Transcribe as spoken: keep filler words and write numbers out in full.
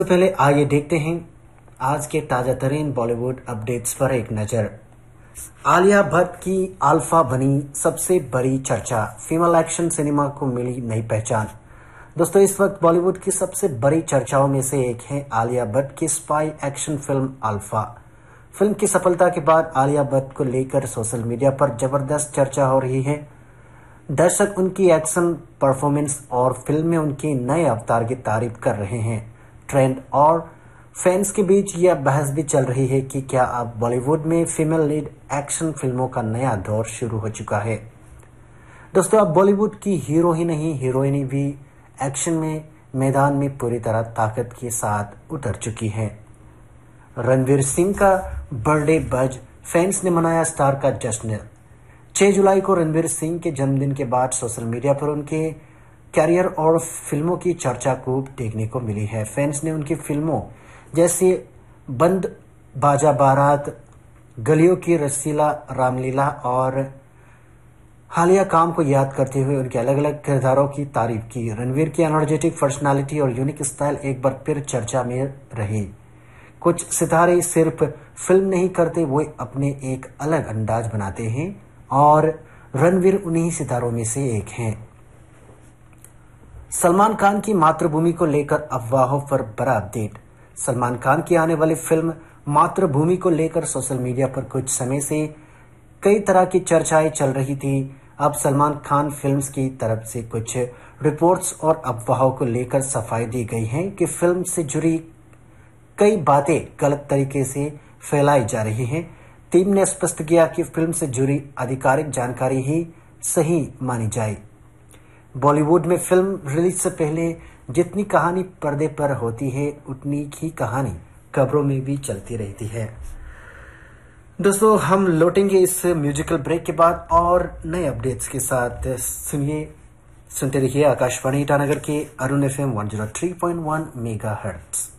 तो पहले आइए देखते हैं आज के ताजा तरीन बॉलीवुड अपडेट्स पर एक नजर। आलिया भट्ट की अल्फा बनी सबसे बड़ी चर्चा, फीमेल एक्शन सिनेमा को मिली नई पहचान। दोस्तों, इस वक्त बॉलीवुड की सबसे बड़ी चर्चाओं में से एक है आलिया भट्ट की spy action film alpha. Film की सफलता के बाद आलिया भट्ट को लेकर सोशल मीडिया पर जबरदस्त चर्चा हो रही है। दर्शक उनकी एक्शन परफॉर्मेंस और फिल्म में उनके नए अवतार की तारीफ कर रहे हैं। ट्रेंड और फैंस के बीच यह बहस भी चल रही है कि क्या अब बॉलीवुड में फीमेल लीड एक्शन फिल्मों का नया दौर शुरू हो चुका है। दोस्तों, अब बॉलीवुड की हीरो ही नहीं, हीरोइनी भी एक्शन में मैदान में पूरी तरह ताकत के साथ उतर चुकी है। रणवीर सिंह का बर्थडे बज, फैंस ने मनाया स्टार का जश्न। छह जुलाई को रणवीर सिंह के जन्मदिन के बाद सोशल मीडिया पर उनके कैरियर और फिल्मों की चर्चा खूब देखने को मिली है। फैंस ने उनकी फिल्मों जैसे बंद बाजा बारात, गलियों की रसीला रामलीला और हालिया काम को याद करते हुए उनके अलग अलग किरदारों की तारीफ की। रणवीर की एनर्जेटिक पर्सनालिटी और यूनिक स्टाइल एक बार फिर चर्चा में रही। कुछ सितारे सिर्फ फिल्म नहीं करते, वो अपने एक अलग अंदाज बनाते हैं और रणवीर उन्हीं सितारों में से एक हैं। सलमान खान की मातृभूमि को लेकर अफवाहों पर बड़ा अपडेट। सलमान खान की आने वाली फिल्म मातृभूमि को लेकर सोशल मीडिया पर कुछ समय से कई तरह की चर्चाएं चल रही थी। अब सलमान खान फिल्म्स की तरफ से कुछ रिपोर्ट्स और अफवाहों को लेकर सफाई दी गई है कि फिल्म से जुड़ी कई बातें गलत तरीके से फैलाई जा रही हैं। टीम ने स्पष्ट किया कि फिल्म से जुड़ी आधिकारिक जानकारी ही सही मानी जाए। बॉलीवुड में फिल्म रिलीज से पहले जितनी कहानी पर्दे पर होती है, उतनी ही कहानी खबरों में भी चलती रहती है। दोस्तों, हम लौटेंगे इस म्यूजिकल ब्रेक के बाद और नए अपडेट्स के साथ। सुनिए सुनते रहिए आकाशवाणी ईटानगर के Arun F M one zero three point one mega hertz.